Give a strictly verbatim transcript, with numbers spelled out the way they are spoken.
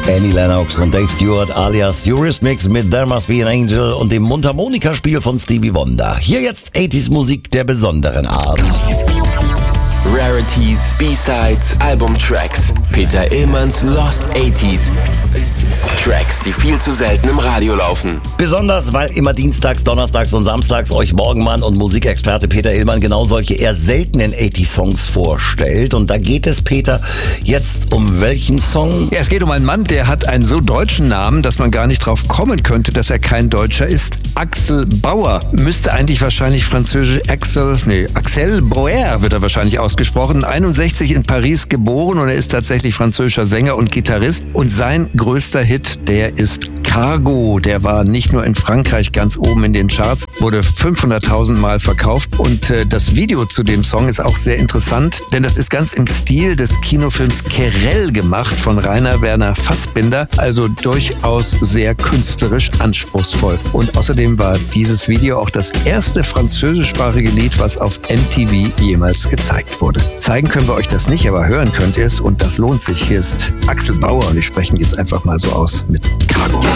Annie Lennox und Dave Stewart alias Eurythmics mit There Must Be an Angel und dem Mundharmonika-Spiel von Stevie Wonder. Hier jetzt achtziger Musik der besonderen Art. Rarities, B-Sides, Albumtracks. Peter Illmanns Lost achtziger. Tracks, die viel zu selten im Radio laufen. Besonders, weil immer dienstags, donnerstags und samstags euch Morgenmann und Musikexperte Peter Illmann genau solche eher seltenen achtziger-Songs vorstellt. Und da geht es, Peter, jetzt um welchen Song? Ja, es geht um einen Mann, der hat einen so deutschen Namen, dass man gar nicht drauf kommen könnte, dass er kein Deutscher ist. Axel Bauer. Müsste eigentlich wahrscheinlich französisch Axel, nee, Axel Bauer wird er wahrscheinlich ausgesprochen. einundsechzig in Paris geboren und er ist tatsächlich französischer Sänger und Gitarrist. Und sein größter Hit, der ist Cargo. Der war nicht nur in Frankreich ganz oben in den Charts, wurde fünfhunderttausend Mal verkauft. Und äh, das Video zu dem Song ist auch sehr interessant, denn das ist ganz im Stil des Kinofilms Querelle gemacht von Rainer Werner Fassbinder. Also durchaus sehr künstlerisch anspruchsvoll. Und außerdem war dieses Video auch das erste französischsprachige Lied, was auf M T V jemals gezeigt wurde. Zeigen können wir euch das nicht, aber hören könnt ihr es und das lohnt sich. Hier ist Axel Bauer und wir sprechen jetzt einfach mal so aus mit Cargo.